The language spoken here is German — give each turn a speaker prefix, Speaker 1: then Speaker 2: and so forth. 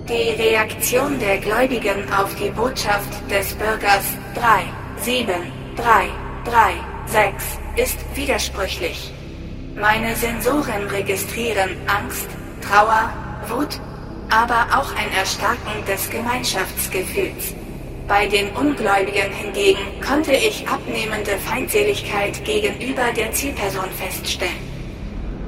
Speaker 1: Die Reaktion der Gläubigen auf die Botschaft des Bürgers 37336 ist widersprüchlich. Meine Sensoren registrieren Angst, Trauer, Wut, aber auch ein Erstarken des Gemeinschaftsgefühls. Bei den Ungläubigen hingegen konnte ich abnehmende Feindseligkeit gegenüber der Zielperson feststellen.